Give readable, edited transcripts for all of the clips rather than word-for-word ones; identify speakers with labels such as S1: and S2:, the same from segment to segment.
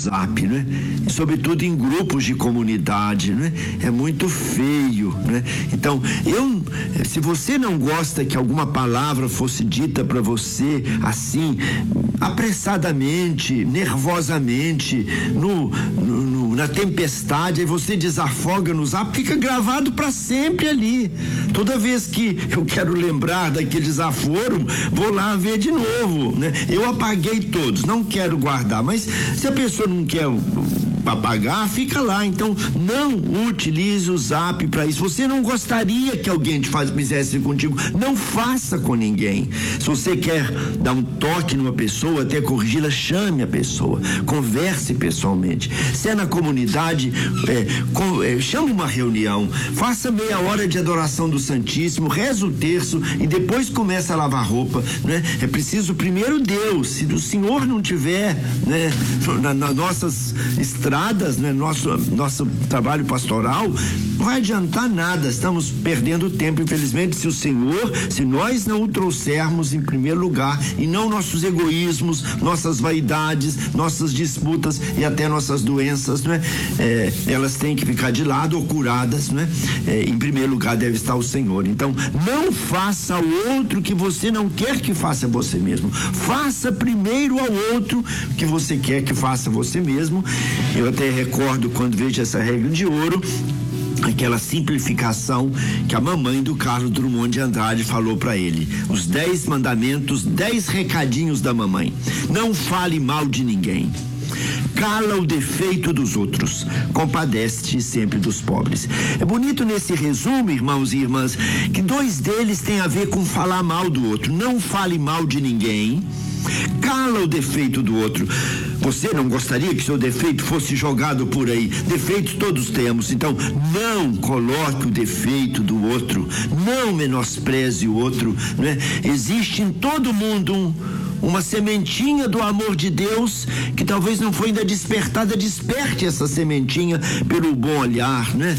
S1: Zap, né? E sobretudo em grupos de comunidade, né? É muito feio, né? Então, se você não gosta que alguma palavra fosse dita para você assim, apressadamente, nervosamente, na tempestade, aí você desafoga no Zap, fica gravado para sempre ali. Toda vez que eu quero lembrar daquele desaforo, vou lá ver de novo, né? Eu apaguei todos, não quero guardar, mas se a pessoa não quer apagar, fica lá. Então, não utilize o Zap para isso. Você não gostaria que alguém fizesse contigo, não faça com ninguém. Se você quer dar um toque numa pessoa, até corrigi-la, chame a pessoa, converse pessoalmente. Se é na comunidade, chame uma reunião, faça meia hora de adoração do Santíssimo, reza o terço e depois começa a lavar roupa, né? É preciso primeiro Deus. Se o Senhor não tiver, né, nas nossas estradas, né, nosso trabalho pastoral, não vai adiantar nada. Estamos perdendo tempo, infelizmente, se nós não o trouxermos em primeiro lugar, e não nossos egoísmos, nossas vaidades, nossas disputas e até nossas doenças, né? Elas têm que ficar de lado ou curadas, né? Em primeiro lugar deve estar o Senhor. Então, não faça ao outro que você não quer que faça você mesmo. Faça primeiro ao outro que você quer que faça você mesmo. Eu até recordo, quando vejo essa regra de ouro, aquela simplificação que a mamãe do Carlos Drummond de Andrade falou para ele. Os 10 mandamentos, 10 recadinhos da mamãe. Não fale mal de ninguém. Cala o defeito dos outros, compadece-te sempre dos pobres. É bonito nesse resumo, irmãos e irmãs, que 2 deles têm a ver com falar mal do outro. Não fale mal de ninguém. Cala o defeito do outro. Você não gostaria que seu defeito fosse jogado por aí? Defeitos todos temos, então não coloque o defeito do outro, não menospreze o outro, né? Existe em todo mundo uma sementinha do amor de Deus que talvez não foi ainda despertada. Desperte essa sementinha pelo bom olhar, né?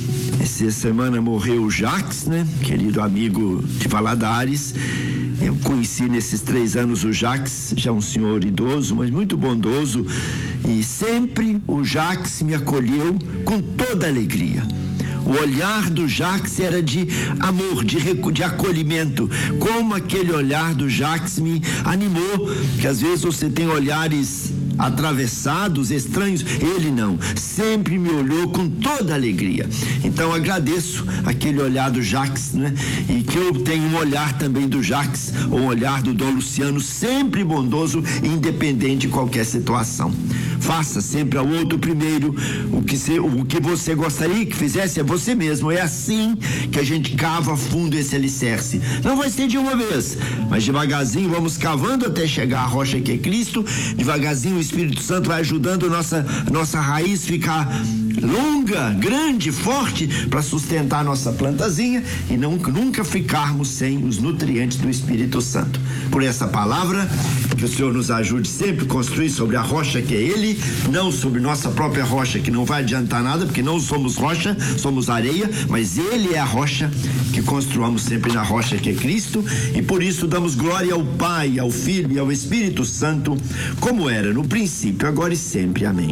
S1: Essa semana morreu o Jacques, né? Querido amigo de Valadares. Eu conheci nesses 3 anos o Jacques, já um senhor idoso, mas muito bondoso, e sempre o Jacques me acolheu com toda alegria. O olhar do Jacques era de amor, de acolhimento. Como aquele olhar do Jacques me animou, que às vezes você tem olhares atravessados, estranhos, ele não, sempre me olhou com toda alegria. Então agradeço aquele olhar do Jacques, né? E que eu tenho um olhar também do Jacques, um olhar do Dom Luciano, sempre bondoso, independente de qualquer situação. Faça sempre ao outro primeiro o que você gostaria que fizesse a você mesmo. É assim que a gente cava fundo esse alicerce. Não vai ser de uma vez, mas devagarzinho vamos cavando até chegar à rocha que é Cristo. Devagarzinho o Espírito Santo vai ajudando nossa raiz ficar longa, grande, forte, para sustentar a nossa plantazinha e nunca ficarmos sem os nutrientes do Espírito Santo. Por essa palavra, que o Senhor nos ajude sempre a construir sobre a rocha que é Ele, não sobre nossa própria rocha, que não vai adiantar nada, porque não somos rocha, somos areia, mas Ele é a rocha, que construamos sempre na rocha que é Cristo, e por isso damos glória ao Pai, ao Filho e ao Espírito Santo, como era no princípio, agora e sempre. Amém.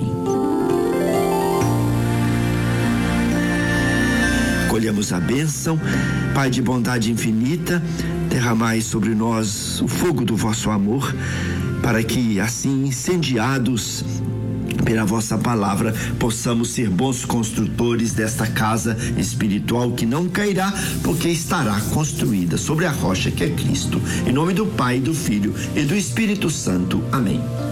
S1: Colhemos a bênção. Pai de bondade infinita, derramai sobre nós o fogo do vosso amor, para que assim, incendiados pela vossa palavra, possamos ser bons construtores desta casa espiritual que não cairá, porque estará construída sobre a rocha que é Cristo. Em nome do Pai, do Filho e do Espírito Santo. Amém.